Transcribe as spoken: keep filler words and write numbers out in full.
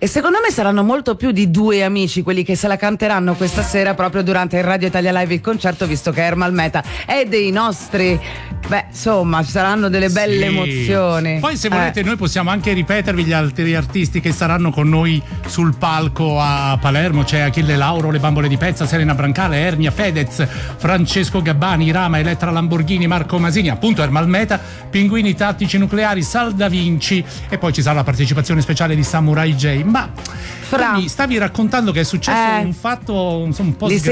E secondo me saranno molto più di due amici quelli che se la canteranno questa sera proprio durante il Radio Italia Live il concerto, visto che Ermal Meta è dei nostri, beh insomma ci saranno delle belle sì. emozioni. Poi se volete eh. noi possiamo anche ripetervi gli altri artisti che saranno con noi sul palco a Palermo. C'è Achille Lauro, Le Bambole di Pezza, Serena Brancale, Ernia Fedez, Francesco Gabbani, Rama, Elettra Lamborghini, Marco Masini, appunto Ermal Meta, Pinguini Tattici Nucleari, Sal Da Vinci, e poi ci sarà la partecipazione speciale di Samurai J. Ma Fra. mi stavi raccontando che è successo eh. un fatto insomma, un po' di sgradevole